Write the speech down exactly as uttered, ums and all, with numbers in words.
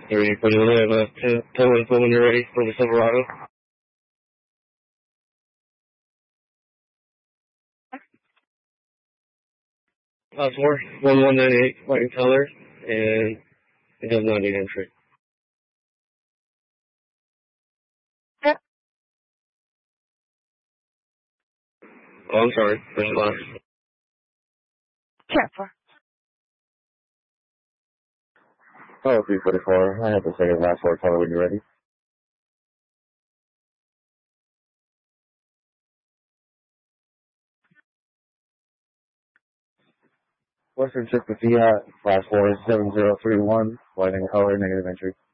Ready for the live, uh, tell info when you're ready for the Silverado. Uh, four, one one nine eight, white in color, and it does not need entry. Oh, I'm sorry, first class. Careful. Oh, three forty-four, I have the second last four color when you're ready. Western Ship to Fiat, class four seven zero three one, white in color, negative entry.